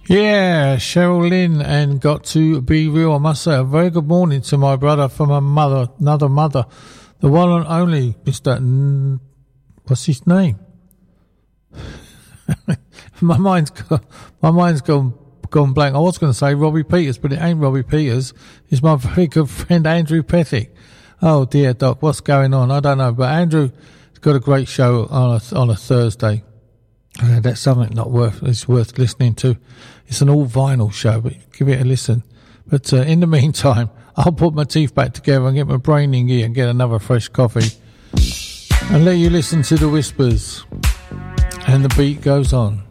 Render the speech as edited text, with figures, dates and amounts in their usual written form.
Yeah, Cheryl Lynn, and Got to Be Real. I must say, a very good morning to my brother from another mother, the one and only Mr. What's his name? my mind's gone blank. I was going to say Robbie Peters, but it ain't Robbie Peters. It's my very good friend Andrew Pethick. Oh dear, Doc, what's going on? I don't know, but Andrew's got a great show on a Thursday. That's something it's worth listening to. It's an all vinyl show, but give it a listen. But in the meantime, I'll put my teeth back together and get my brain in gear and get another fresh coffee and let you listen to the whispers. And the beat goes on.